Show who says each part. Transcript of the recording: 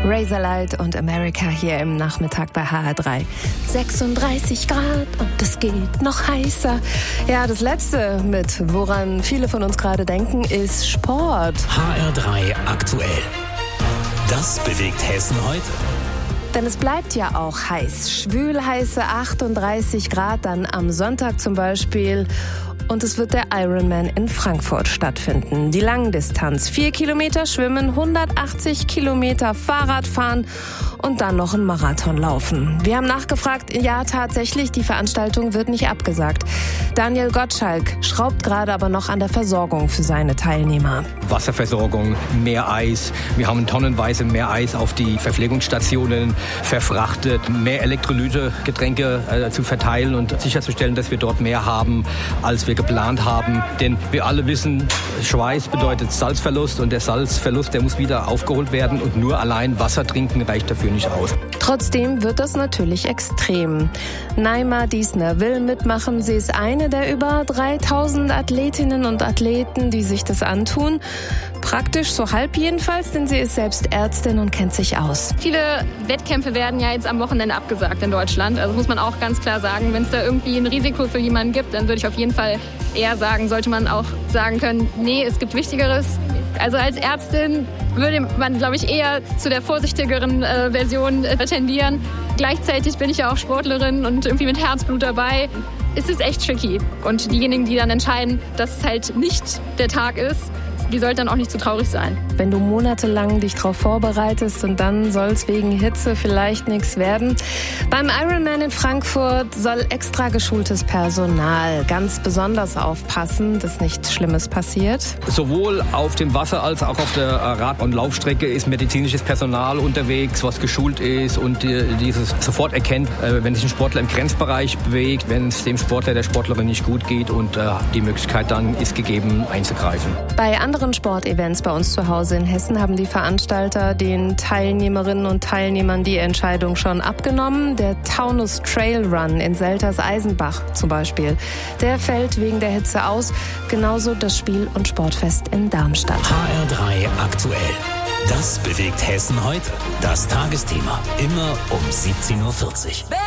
Speaker 1: Razorlight und America hier im Nachmittag bei HR3. 36 Grad und es geht noch heißer. Ja, das Letzte, woran viele von uns gerade denken, ist Sport.
Speaker 2: HR3 aktuell. Das bewegt Hessen heute.
Speaker 1: Denn es bleibt ja auch heiß. Schwülheiße 38 Grad dann am Sonntag zum Beispiel. Und es wird der Ironman in Frankfurt stattfinden. Die Langdistanz, 4 Kilometer schwimmen, 180 Kilometer Fahrrad fahren und dann noch einen Marathon laufen. Wir haben nachgefragt, ja tatsächlich, die Veranstaltung wird nicht abgesagt. Daniel Gottschalk schraubt gerade aber noch an der Versorgung für seine Teilnehmer.
Speaker 3: Wasserversorgung, mehr Eis. Wir haben tonnenweise mehr Eis auf die Verpflegungsstationen verfrachtet, mehr Elektrolyte-Getränke zu verteilen und sicherzustellen, dass wir dort mehr haben, als wir geplant haben. Denn wir alle wissen, Schweiß bedeutet Salzverlust und der Salzverlust, der muss wieder aufgeholt werden und nur allein Wasser trinken reicht dafür nicht aus.
Speaker 1: Trotzdem wird das natürlich extrem. Naima Diesner will mitmachen. Sie ist eine der über 3000 Athletinnen und Athleten, die sich das antun. Praktisch so halb jedenfalls, denn sie ist selbst Ärztin und kennt sich aus.
Speaker 4: Viele Wettkämpfe werden ja jetzt am Wochenende abgesagt in Deutschland. Also muss man auch ganz klar sagen, wenn es da irgendwie ein Risiko für jemanden gibt, dann würde ich auf jeden Fall eher sagen, sollte man auch sagen können, nee, es gibt Wichtigeres. Also als Ärztin würde man, glaube ich, eher zu der vorsichtigeren Version tendieren. Gleichzeitig bin ich ja auch Sportlerin und irgendwie mit Herzblut dabei. Es ist echt tricky. Und diejenigen, die dann entscheiden, dass es halt nicht der Tag ist, die sollten dann auch nicht zu traurig sein.
Speaker 1: Wenn du monatelang dich darauf vorbereitest und dann soll es wegen Hitze vielleicht nichts werden. Beim Ironman in Frankfurt soll extra geschultes Personal ganz besonders aufpassen, dass nichts Schlimmes passiert.
Speaker 3: Sowohl auf dem Wasser als auch auf der Rad- und Laufstrecke ist medizinisches Personal unterwegs, was geschult ist und dieses sofort erkennt, wenn sich ein Sportler im Grenzbereich bewegt, wenn es dem Sportler, der Sportlerin nicht gut geht und die Möglichkeit dann ist gegeben, einzugreifen.
Speaker 1: Bei anderen Sportevents bei uns zu Hause in Hessen haben die Veranstalter den Teilnehmerinnen und Teilnehmern die Entscheidung schon abgenommen. Der Taunus Trail Run in Selters-Eisenbach zum Beispiel, der fällt wegen der Hitze aus. Genauso das Spiel- und Sportfest in Darmstadt.
Speaker 2: HR3 aktuell. Das bewegt Hessen heute. Das Tagesthema. Immer um 17:40 Uhr.